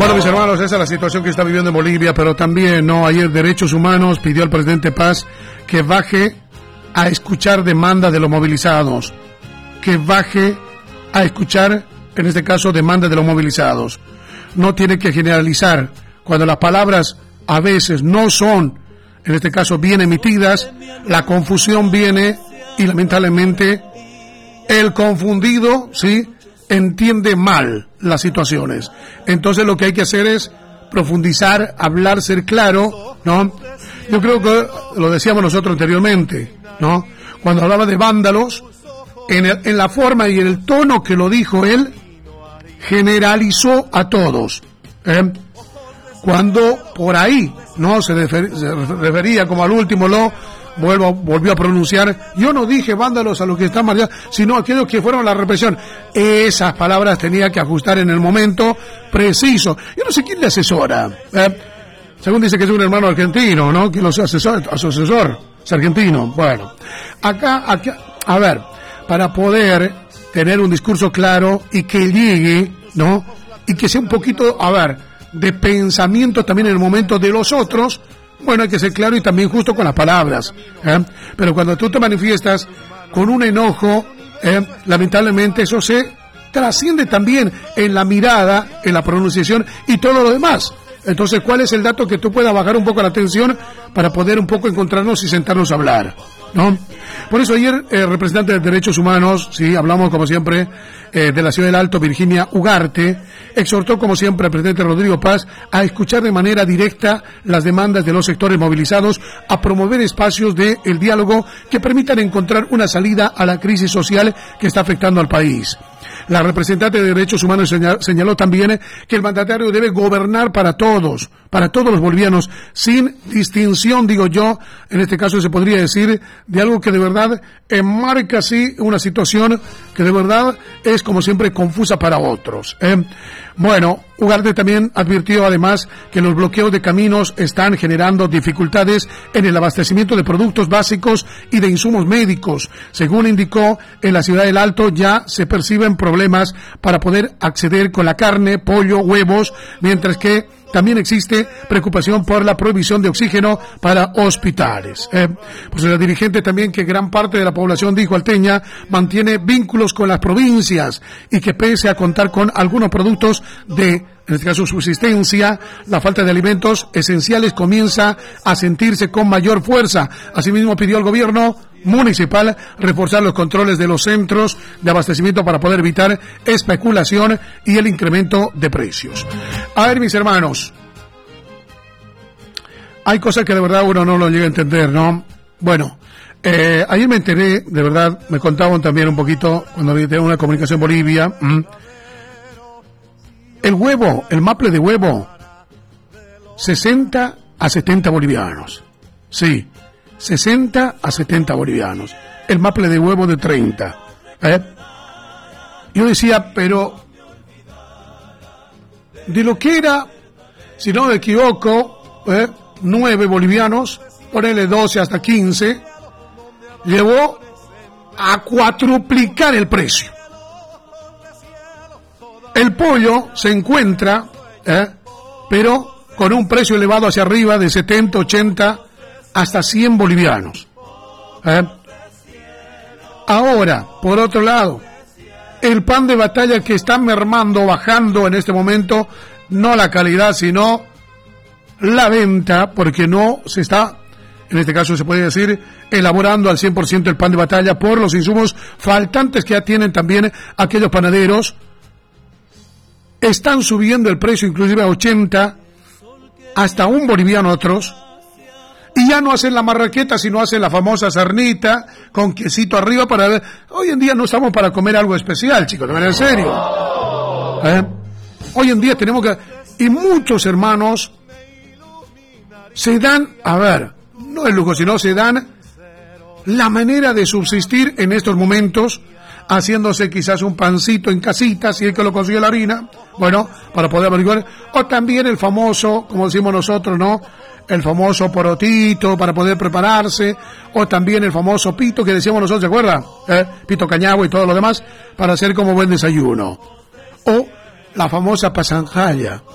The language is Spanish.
Bueno, mis hermanos, esa es la situación que está viviendo en Bolivia, pero también, ¿no? Ayer Derechos Humanos pidió al presidente Paz que baje a escuchar demanda de los movilizados, que baje a escuchar, en este caso, demanda de los movilizados. No tiene que generalizar. Cuando las palabras a veces no son, en este caso, bien emitidas, la confusión viene y lamentablemente el confundido, ¿sí?, entiende mal las situaciones. Entonces lo que hay que hacer es profundizar, hablar, ser claro, ¿no? Yo creo que lo decíamos nosotros anteriormente, ¿no? Cuando hablaba de vándalos, en la forma y el tono que lo dijo él, generalizó a todos. Cuando por ahí, ¿no? Se refería como al último, volvió a pronunciar, yo no dije vándalos a los que están marchados, sino a aquellos que fueron a la represión. Esas palabras tenía que ajustar en el momento preciso. Yo no sé quién le asesora. Según dice que es un hermano argentino, ¿no? Que lo asesora, a su asesor es argentino. Bueno, acá, a ver, para poder tener un discurso claro y que llegue, ¿no? Y que sea un poquito, a ver, de pensamiento también en el momento de los otros. Bueno, hay que ser claro y también justo con las palabras, pero cuando tú te manifiestas con un enojo, lamentablemente eso se trasciende también en la mirada, en la pronunciación y todo lo demás. Entonces, ¿cuál es el dato que tú puedas bajar un poco la tensión para poder un poco encontrarnos y sentarnos a hablar, ¿no? Por eso ayer, representante de Derechos Humanos, sí, hablamos como siempre de la Ciudad del Alto, Virginia Ugarte, exhortó como siempre al presidente Rodrigo Paz a escuchar de manera directa las demandas de los sectores movilizados, a promover espacios de el diálogo que permitan encontrar una salida a la crisis social que está afectando al país. La representante de Derechos Humanos señaló también que el mandatario debe gobernar para todos los bolivianos, sin distinción, digo yo, en este caso se podría decir, de algo que de verdad enmarca así una situación que de verdad es, como siempre, confusa para otros. Bueno, Ugarte también advirtió además que los bloqueos de caminos están generando dificultades en el abastecimiento de productos básicos y de insumos médicos. Según indicó, en la Ciudad del Alto ya se perciben problemas para poder acceder con la carne, pollo, huevos, mientras que también existe preocupación por la prohibición de oxígeno para hospitales. Pues el dirigente también que gran parte de la población, dijo alteña, mantiene vínculos con las provincias y que pese a contar con algunos productos de, en este caso, subsistencia, la falta de alimentos esenciales comienza a sentirse con mayor fuerza. Asimismo pidió al gobierno municipal reforzar los controles de los centros de abastecimiento para poder evitar especulación y el incremento de precios. A ver, mis hermanos, hay cosas que de verdad uno no lo llega a entender, ¿no? Bueno, ayer me enteré, de verdad, me contaban también un poquito cuando tenía una comunicación en Bolivia. El huevo, el maple de huevo, 60 a 70 bolivianos. Sí, 60 a 70 bolivianos. El maple de huevo de 30. Yo decía, pero de lo que era, si no me equivoco, 9 bolivianos, ponele 12 hasta 15, llevó a cuatruplicar el precio. El pollo se encuentra, pero con un precio elevado hacia arriba de 70, 80, hasta 100 bolivianos. Ahora, por otro lado, el pan de batalla que está mermando, bajando en este momento, no la calidad, sino la venta, porque no se está, en este caso se puede decir, elaborando al 100% el pan de batalla por los insumos faltantes que ya tienen también aquellos panaderos. Están subiendo el precio inclusive a 80, hasta 1 boliviano otros, y ya no hacen la marraqueta, sino hacen la famosa sarnita con quesito arriba para ver. Hoy en día no estamos para comer algo especial, chicos, no, en serio. Hoy en día tenemos que... Y muchos hermanos se dan, a ver, no el lujo, sino se dan la manera de subsistir en estos momentos, haciéndose quizás un pancito en casita, si es que lo consigue la harina, bueno, para poder averiguar, o también el famoso, como decimos nosotros, ¿no?, el famoso porotito para poder prepararse, o también el famoso pito que decíamos nosotros, ¿se acuerda? Pito cañagua y todo lo demás, para hacer como buen desayuno. O la famosa pasanjaya,